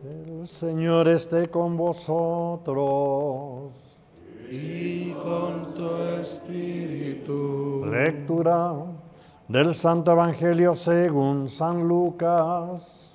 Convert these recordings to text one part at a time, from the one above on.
El Señor esté con vosotros. Y con tu espíritu. Lectura del Santo Evangelio según San Lucas.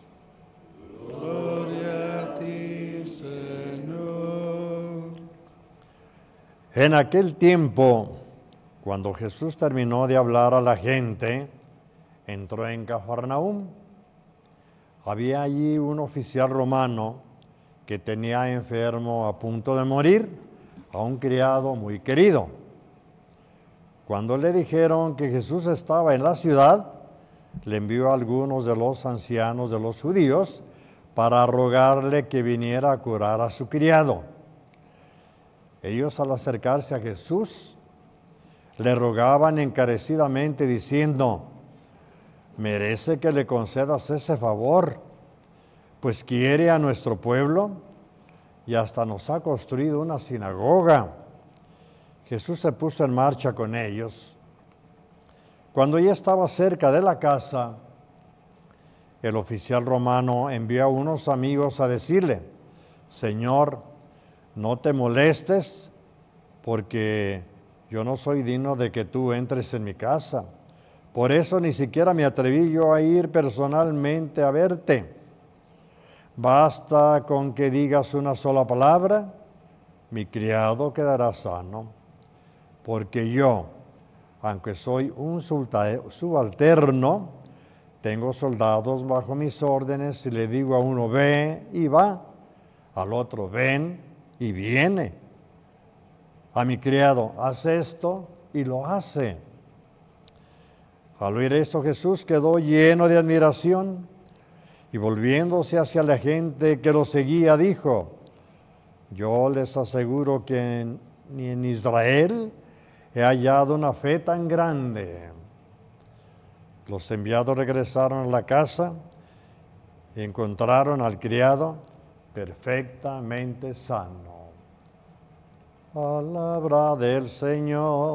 Gloria a ti, Señor. En aquel tiempo, cuando Jesús terminó de hablar a la gente, entró en Cafarnaúm. Había allí un oficial romano que tenía enfermo a punto de morir, a un criado muy querido. Cuando le dijeron que Jesús estaba en la ciudad, le envió a algunos de los ancianos de los judíos para rogarle que viniera a curar a su criado. Ellos, al acercarse a Jesús, le rogaban encarecidamente diciendo: merece que le concedas ese favor, pues quiere a nuestro pueblo y hasta nos ha construido una sinagoga. Jesús se puso en marcha con ellos. Cuando ya estaba cerca de la casa, el oficial romano envió a unos amigos a decirle: Señor, no te molestes, porque yo no soy digno de que tú entres en mi casa. Por eso ni siquiera me atreví yo a ir personalmente a verte. Basta con que digas una sola palabra, mi criado quedará sano. Porque yo, aunque soy un subalterno, tengo soldados bajo mis órdenes y le digo a uno ve y va, al otro ven y viene. A mi criado, haz esto y lo hace. Al oír esto, Jesús quedó lleno de admiración y volviéndose hacia la gente que lo seguía, dijo: yo les aseguro que ni en Israel he hallado una fe tan grande. Los enviados regresaron a la casa y encontraron al criado perfectamente sano. Palabra del Señor.